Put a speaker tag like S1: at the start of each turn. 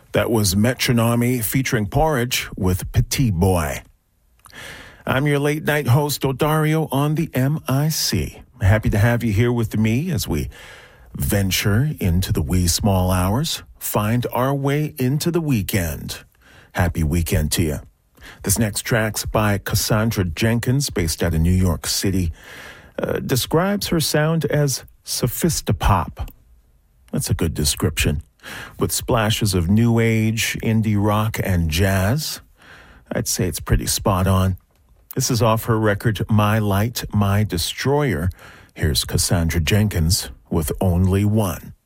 S1: That was Metronomy featuring Porridge with Petit Boy. I'm your late night host, Odario, on the MIC. Happy to have you here with me as we venture into the wee small hours, find our way into the weekend. Happy weekend to you. This next track's by Cassandra Jenkins, based out of New York City. Describes her sound as sophistopop. That's a good description. With splashes of new age, indie rock, and jazz. I'd say it's pretty spot on. This is off her record, My Light, My Destroyer. Here's Cassandra Jenkins with Only One.